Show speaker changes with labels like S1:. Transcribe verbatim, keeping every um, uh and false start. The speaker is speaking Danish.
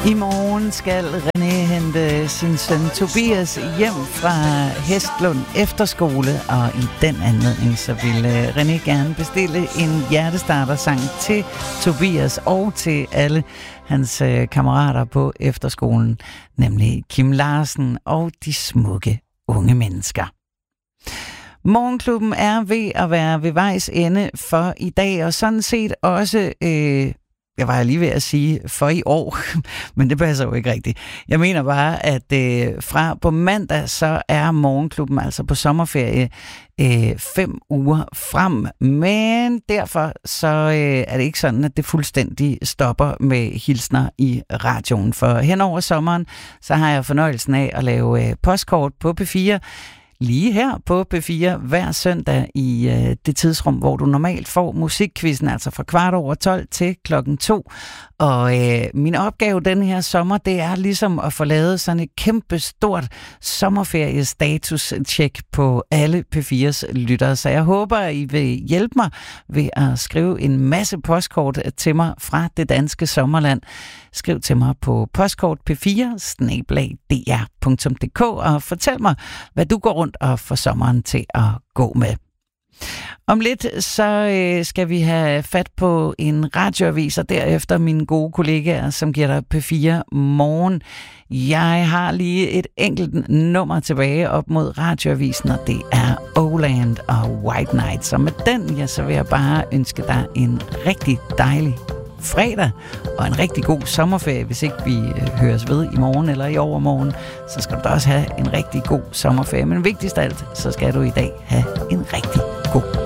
S1: I morgen skal René hente sin søn Tobias hjem fra Hestlund Efterskole, og i den anledning så vil René gerne bestille en hjertestartersang til Tobias og til alle hans kammerater på efterskolen, nemlig Kim Larsen og de smukke unge mennesker. Morgenklubben er ved at være ved vejs ende for i dag, og sådan set også... Øh, Jeg var lige ved at sige for i år, men det passer jo ikke rigtigt. Jeg mener bare, at øh, fra på mandag, så er Morgenklubben altså på sommerferie øh, fem uger frem. Men derfor så øh, er det ikke sådan, at det fuldstændig stopper med hilsner i radioen. For hen over sommeren, så har jeg fornøjelsen af at lave øh, postkort på P fire, lige her på P fire hver søndag i øh, det tidsrum, hvor du normalt får musikquizzen, altså fra kvart over tolv til klokken to. Og øh, min opgave denne her sommer, det er ligesom at få lavet sådan et kæmpe stort sommerferiestatus-tjek på alle P fires lyttere. Så jeg håber, at I vil hjælpe mig ved at skrive en masse postkort til mig fra det danske sommerland. Skriv til mig på postkort p fire snabel-a d r punktum d k og fortæl mig, hvad du går rundt og får sommeren til at gå med. Om lidt så øh, skal vi have fat på en radioavis, og derefter mine gode kollegaer, som giver dig P fire morgen. Jeg har lige et enkelt nummer tilbage op mod radioavisen, og det er Oland og White Night. Så med den, ja, så vil jeg bare ønske dig en rigtig dejlig fredag og en rigtig god sommerferie. Hvis ikke vi øh, høres ved i morgen eller i overmorgen, så skal du da også have en rigtig god sommerferie. Men vigtigst af alt, så skal du i dag have en rigtig god